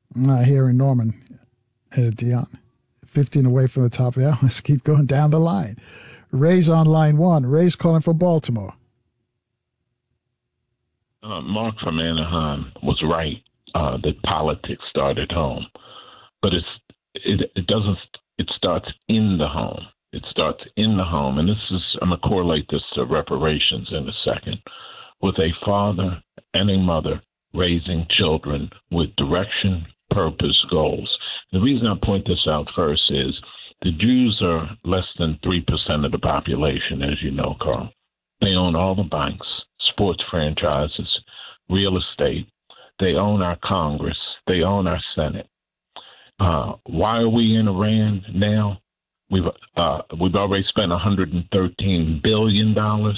Here in Norman, Dion. 15 away from the top of the hour. Let's keep going down the line. Ray's on line one. Ray's calling from Baltimore. Mark from Anaheim was right that politics start at home, but it doesn't. It starts in the home. It starts in the home, and I'm gonna correlate this to reparations in a second, with a father and a mother raising children with direction, purpose, goals. The reason I point this out first is the Jews are less than 3% of the population, as you know, Carl. They own all the banks, sports franchises, real estate. They own our Congress. They own our Senate. Why are we in Iran now? We've already spent $113 billion.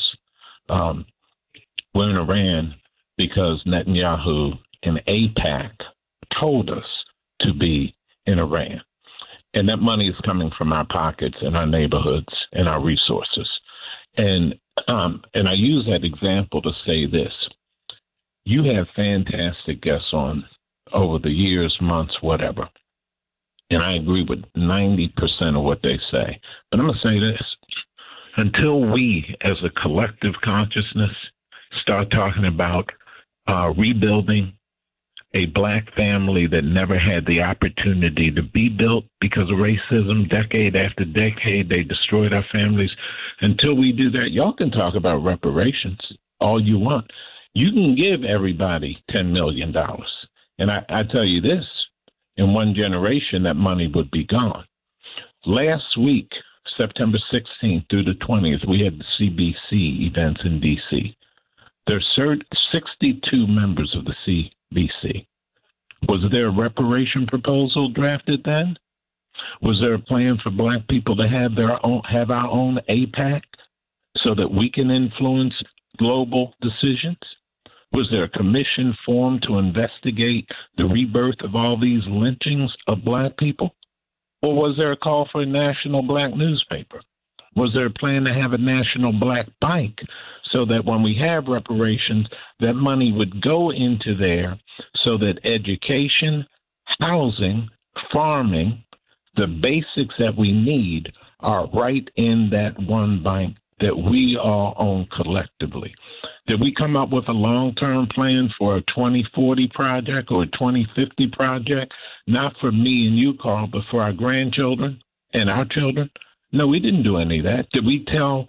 We're in Iran because Netanyahu and AIPAC told us to be in Iran. And that money is coming from our pockets and our neighborhoods and our resources. And I use that example to say this. You have fantastic guests on over the years, months, whatever. And I agree with 90% of what they say. But I'm going to say this. Until we, as a collective consciousness, start talking about rebuilding a black family that never had the opportunity to be built because of racism, decade after decade, they destroyed our families. Until we do that, y'all can talk about reparations all you want. You can give everybody $10 million. And I tell you this, in one generation, that money would be gone. Last week, September 16th through the 20th, we had the CBC events in D.C. There's 62 members of the CBC. Was there a reparation proposal drafted then? Was there a plan for black people to have our own AIPAC so that we can influence global decisions? Was there a commission formed to investigate the rebirth of all these lynchings of black people? Or was there a call for a national black newspaper? Was there a plan to have a national black bank so that when we have reparations, that money would go into there so that education, housing, farming, the basics that we need are right in that one bank that we all own collectively? Did we come up with a long-term plan for a 2040 project or a 2050 project? Not for me and you, Carl, but for our grandchildren and our children? No, we didn't do any of that. Did we tell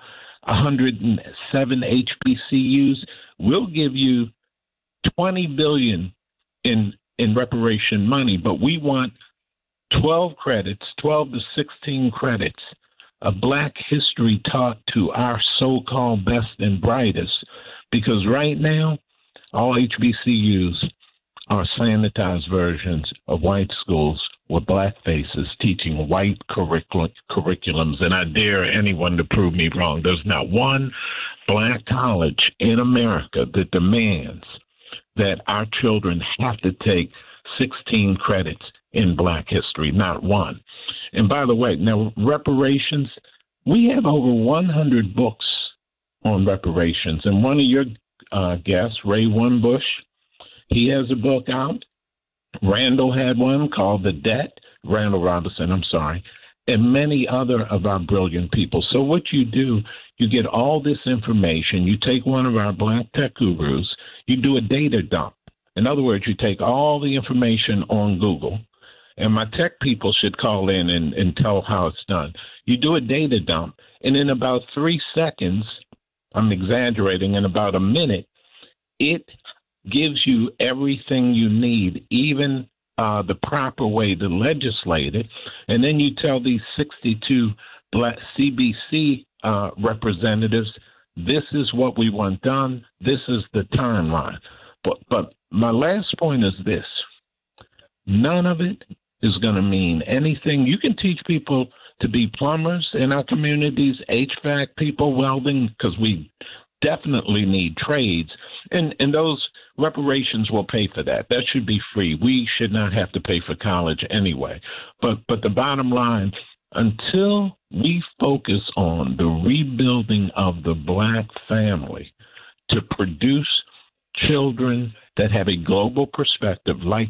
107 HBCUs, we'll give you $20 billion in reparation money, but we want 12 to 16 credits of black history taught to our so-called best and brightest, because right now, all HBCUs are sanitized versions of white schools with black faces teaching white curriculums. And I dare anyone to prove me wrong. There's not one black college in America that demands that our children have to take 16 credits in black history, not one. And by the way, now reparations, we have over 100 books on reparations. And one of your guests, Ray Wunbush, he has a book out. Randall had one called The Debt, Randall Robinson, I'm sorry, and many other of our brilliant people. So what you do, you get all this information, you take one of our black tech gurus, you do a data dump. In other words, you take all the information on Google, and my tech people should call in and tell how it's done. You do a data dump, and in about 3 seconds, I'm exaggerating, in about a minute, it gives you everything you need, even the proper way to legislate it. And then you tell these 62 black CBC representatives, this is what we want done. This is the timeline. But my last point is this. None of it is going to mean anything. You can teach people to be plumbers in our communities, HVAC people, welding, because we definitely need trades. And those reparations will pay for that. That should be free. We should not have to pay for college anyway. But the bottom line, until we focus on the rebuilding of the black family to produce children that have a global perspective like